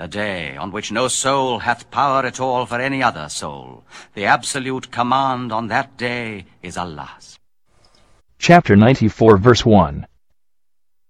A day on which no soul hath power at all for any other soul. The absolute command on that day is Allah's. Chapter 94 verse 1.